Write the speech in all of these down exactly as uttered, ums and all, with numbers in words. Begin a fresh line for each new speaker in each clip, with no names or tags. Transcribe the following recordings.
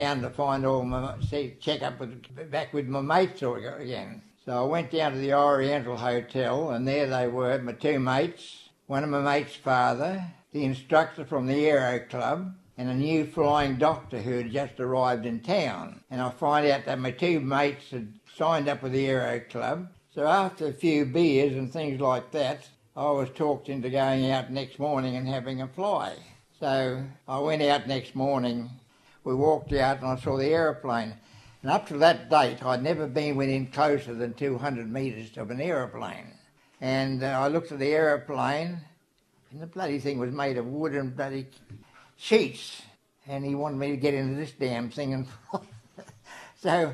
down to find all my, see, check up with, back with my mates again. So I went down to the Oriental Hotel, and there they were, my two mates, one of my mates' father, the instructor from the Aero Club, and a new flying doctor who had just arrived in town. And I find out that my two mates had signed up with the Aero Club. So after a few beers and things like that, I was talked into going out next morning and having a fly. So I went out next morning, we walked out and I saw the aeroplane. And up to that date, I'd never been within closer than two hundred metres of an aeroplane. And uh, I looked at the aeroplane, and the bloody thing was made of wood and bloody sheets. And he wanted me to get into this damn thing. And so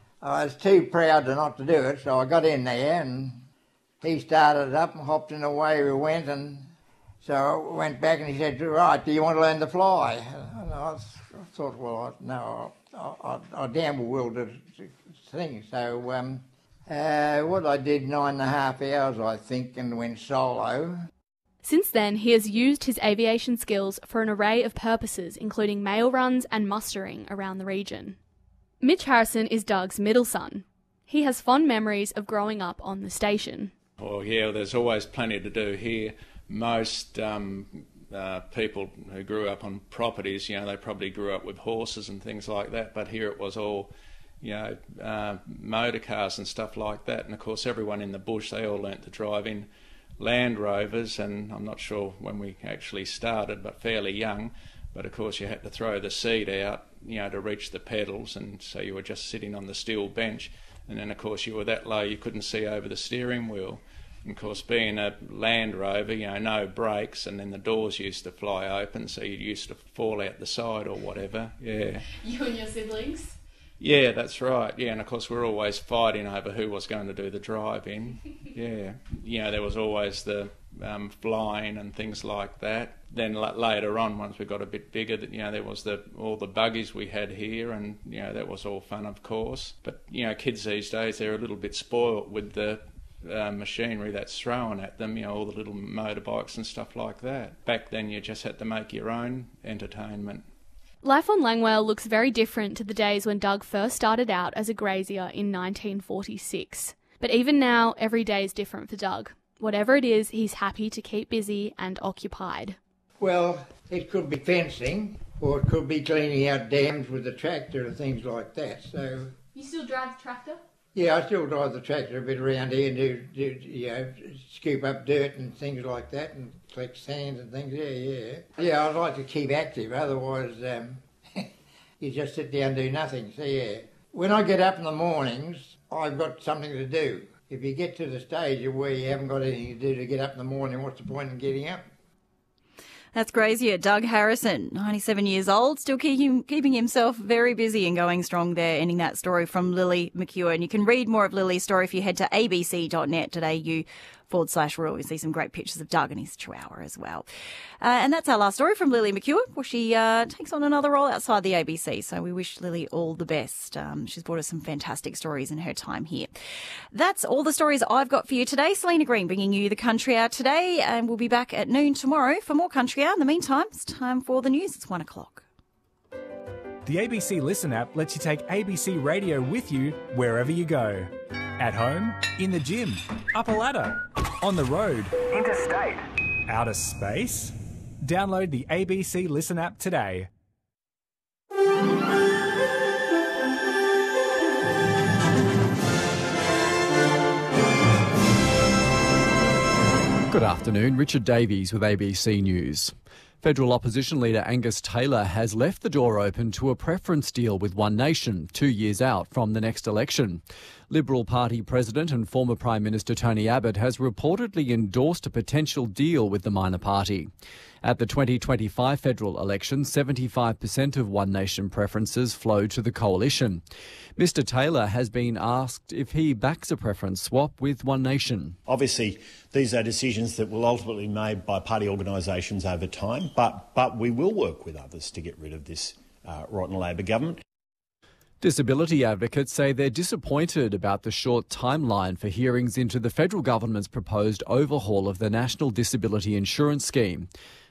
I was too proud to not to do it, so I got in there and he started it up and hopped and away we went. And so I went back and he said, right, do you want to learn to fly? And I thought, well, I, no, I, I, I damn well will do thing. So um, uh, what I did, nine and a half hours, I think, and went solo.
Since then, he has used his aviation skills for an array of purposes, including mail runs and mustering around the region. Mitch Harrison is Doug's middle son. He has fond memories of growing up on the station.
Well, yeah, there's always plenty to do here. Most um, uh, people who grew up on properties, you know, they probably grew up with horses and things like that, but here it was all, you know, uh, motor cars and stuff like that. And of course, everyone in the bush, they all learnt to drive in Land Rovers, and I'm not sure when we actually started, but fairly young. But of course, you had to throw the seat out, you know, to reach the pedals, and so you were just sitting on the steel bench. And then, of course, you were that low you couldn't see over the steering wheel. And of course, being a Land Rover, you know, no brakes, and then the doors used to fly open, so you used to fall out the side or whatever. Yeah.
You and your siblings?
Yeah, that's right. Yeah, and of course, we were always fighting over who was going to do the driving. Yeah. You know, there was always the um, flying and things like that. Then l- later on, once we got a bit bigger, that you know, there was the all the buggies we had here, and you know, that was all fun, of course. But you know, kids these days, they're a little bit spoilt with the uh, machinery that's thrown at them. You know, all the little motorbikes and stuff like that. Back then, you just had to make your own entertainment.
Life on Langwale looks very different to the days when Doug first started out as a grazier in nineteen forty-six. But even now, every day is different for Doug. Whatever it is, he's happy to keep busy and occupied.
Well, it could be fencing, or it could be cleaning out dams with the tractor and things like that. So
you still drive the tractor?
Yeah, I still drive the tractor a bit around here and do, do you know, scoop up dirt and things like that and collect sand and things. Yeah, yeah. Yeah, I'd like to keep active, otherwise um, you just sit down and do nothing. So, yeah. When I get up in the mornings, I've got something to do. If you get to the stage of where you haven't got anything to do to get up in the morning, what's the point in getting up?
That's grazier Doug Harrison, ninety-seven years old, still keeping, keeping himself very busy and going strong there, ending that story from Lily McEwen. And you can read more of Lily's story if you head to abc.net.au forward slash rural. You see some great pictures of Doug and his chihuahua as well. Uh, and that's our last story from Lily McEwen. Well, she uh, takes on another role outside the A B C, so we wish Lily all the best. Um, she's brought us some fantastic stories in her time here. That's all the stories I've got for you today. Selena Green bringing you the Country Hour today, and we'll be back at noon tomorrow for more Country Hour. In the meantime, it's time for the news. It's one o'clock.
The A B C Listen app lets you take A B C Radio with you wherever you go. At home, in the gym, up a ladder, on the road, interstate, outer space. Download the A B C Listen app today.
Good afternoon, Richard Davies with A B C News. Federal opposition leader Angus Taylor has left the door open to a preference deal with One Nation two years out from the next election. Liberal Party President and former Prime Minister Tony Abbott has reportedly endorsed a potential deal with the minor party. At the twenty twenty-five federal election, seventy-five percent of One Nation preferences flow to the coalition. Mister Taylor has been asked if he backs a preference swap with One Nation.
Obviously, these are decisions that will ultimately be made by party organisations over time, but, but we will work with others to get rid of this uh, rotten Labor government.
Disability advocates say they're disappointed about the short timeline for hearings into the federal government's proposed overhaul of the National Disability Insurance Scheme.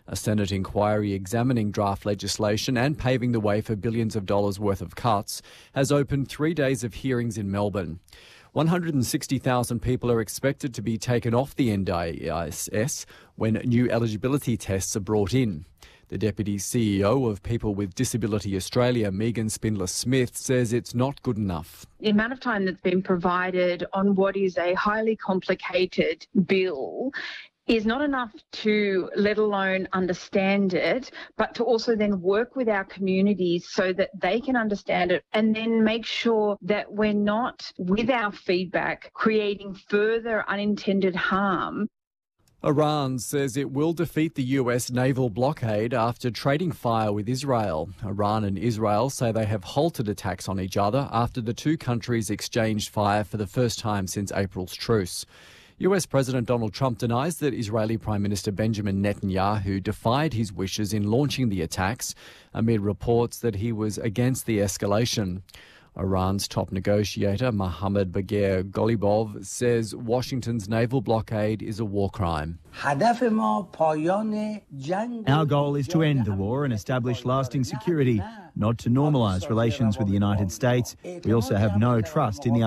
A Senate inquiry examining draft legislation and paving the way for billions of dollars worth of cuts has opened three days of hearings in Melbourne. one hundred sixty thousand people are expected to be taken off the N D I S when new eligibility tests are brought in. The Deputy C E O of People with Disability Australia, Megan Spindler-Smith, says it's not good enough.
The amount of time that's been provided on what is a highly complicated bill is not enough to let alone understand it, but to also then work with our communities so that they can understand it and then make sure that we're not, with our feedback, creating further unintended harm.
Iran says it will defeat the U S naval blockade after trading fire with Israel. Iran and Israel say they have halted attacks on each other after the two countries exchanged fire for the first time since April's truce. U S President Donald Trump denies that Israeli Prime Minister Benjamin Netanyahu defied his wishes in launching the attacks amid reports that he was against the escalation. Iran's top negotiator, Mohammad Bagher Golibov, says Washington's naval blockade is a war crime.
Our goal is to end the war and establish lasting security, not to normalise relations with the United States. We also have no trust in the